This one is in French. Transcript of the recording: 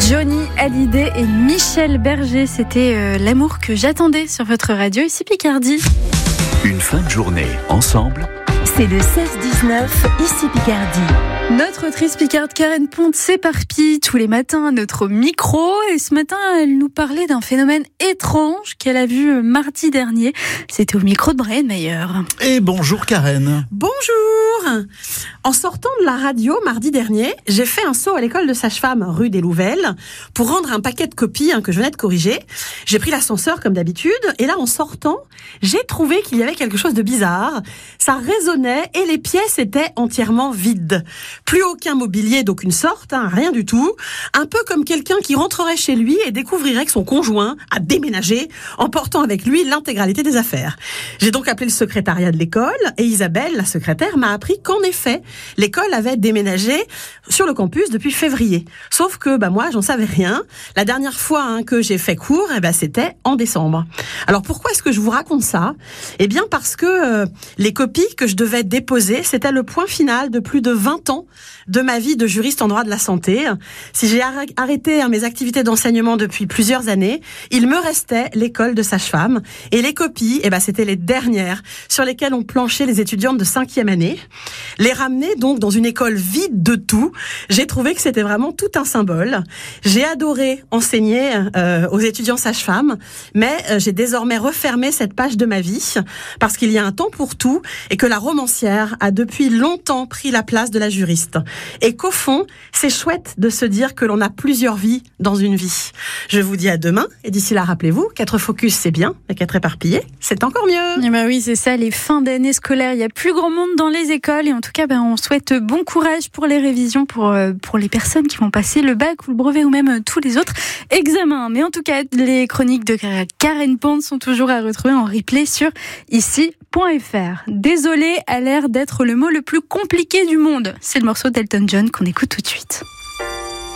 Johnny Hallyday et Michel Berger, c'était l'amour que j'attendais sur votre radio, ici Picardie. Une fin de journée ensemble. C'est le 16-19, ici Picardie. Notre autrice picarde Karen Ponte s'éparpille tous les matins à notre micro. Et ce matin, elle nous parlait d'un phénomène étrange qu'elle a vu mardi dernier. C'était au micro de Brian Mayer. Et bonjour Karen. Bonjour. En sortant de la radio mardi dernier, j'ai fait un saut à l'école de sage-femme rue des Louvelles pour rendre un paquet de copies que je venais de corriger. J'ai pris l'ascenseur comme d'habitude et là en sortant, j'ai trouvé qu'il y avait quelque chose de bizarre. Ça résonnait et les pièces étaient entièrement vides. Plus aucun mobilier d'aucune sorte, rien du tout. Un peu comme quelqu'un qui rentrerait chez lui et découvrirait que son conjoint a déménagé, emportant avec lui l'intégralité des affaires. J'ai donc appelé le secrétariat de l'école et Isabelle, la secrétaire, m'a appris qu'en effet, l'école avait déménagé sur le campus depuis février. Sauf que moi, j'en savais rien. La dernière fois que j'ai fait cours, c'était en décembre. Alors pourquoi est-ce que je vous raconte ça ? Eh bien parce que les copies que je devais déposer, c'était le point final de plus de 20 ans de ma vie de juriste en droit de la santé. Si j'ai arrêté mes activités d'enseignement depuis plusieurs années, il me restait l'école de sage-femme. Et les copies, c'était les dernières sur lesquelles ont planché les étudiantes de 5e année. Les ramener donc dans une école vide de tout, j'ai trouvé que c'était vraiment tout un symbole. J'ai adoré enseigner aux étudiants sages-femmes, mais j'ai désormais refermé cette page de ma vie parce qu'il y a un temps pour tout et que la romancière a depuis longtemps pris la place de la juriste. Et qu'au fond, c'est chouette de se dire que l'on a plusieurs vies dans une vie. Je vous dis à demain, et d'ici là, rappelez-vous, qu'être focus, c'est bien, mais qu'être éparpillé, c'est encore mieux. Eh oui, c'est ça, les fins d'année scolaires. Il y a plus grand monde dans les écoles, et en tout cas, on souhaite bon courage pour les révisions, pour les personnes qui vont passer le bac ou le brevet, ou même tous les autres examens. Mais en tout cas, les chroniques de Karen Ponte sont toujours à retrouver en replay sur ici.fr. Désolé a l'air d'être le mot le plus compliqué du monde. C'est le morceau d'Elton John qu'on écoute tout de suite.